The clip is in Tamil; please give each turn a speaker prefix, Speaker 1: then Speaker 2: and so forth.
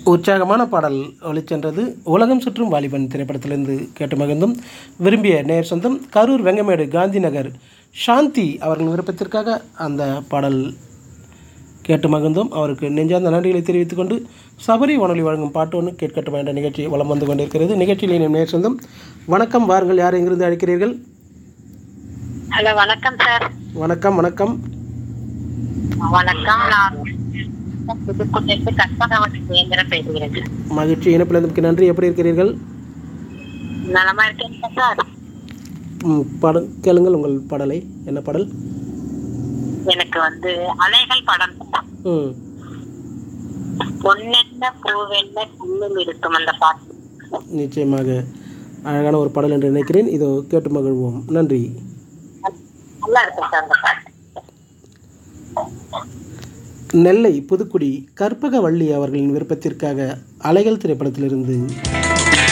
Speaker 1: உற்சாகமான பாடல் ஒளிச்சென்றது. உலகம் சுற்றும் வாலிபன் திரைப்படத்திலிருந்து கேட்டு மகிழ்ந்தும் விரும்பிய நேர் சொந்தம் கரூர் வெங்கமேடு காந்தி நகர் சாந்தி அவர்கள் விருப்பத்திற்காக அந்த பாடல் கேட்டு மகிழ்ந்தோம். அவருக்கு நெஞ்சார்ந்த நன்றிகளை தெரிவித்துக் கொண்டு சபரி வானொலி வழங்கும் பாட்டு ஒன்று கேட்கட்டும் என்ற நிகழ்ச்சி வலம் வந்து கொண்டிருக்கிறது. நிகழ்ச்சியில் இணையும் நேர் சொந்தம் வணக்கம். வாருங்கள், யார் எங்கிருந்து அழைக்கிறீர்கள்?
Speaker 2: ஹலோ, வணக்கம் சார்.
Speaker 1: வணக்கம். வணக்கம்.
Speaker 2: வணக்கம். நான் புதுக்கோட்டைக்கு கற்பகவதி சுயந்திரம் பேசுகிறேன்.
Speaker 1: மகிழ்ச்சி. இணைப்பில் நன்றி. எப்படி இருக்கிறீர்கள்?
Speaker 2: நலமா இருக்கேன் சார்.
Speaker 1: பாடல் கேளுங்கள். உங்கள் பாடலை. என்ன பாடல்?
Speaker 2: எனக்கு அலைகள் படம். பொன்னென்ன பூவென்ன கண்ணில் இருக்கும் அந்த பாட்டு.
Speaker 1: நிச்சயமாக அழகான ஒரு பாடல் என்று நினைக்கிறேன். இதோ கேட்டு மகிழ்வோம். நன்றி.
Speaker 2: நல்லா இருக்கு சார் அந்த பாட்டு.
Speaker 1: நெல்லை புதுக்குடி கற்பகவள்ளி அவர்களின் விருப்பத்திற்காக அலைகள் திரைப்படத்திலிருந்து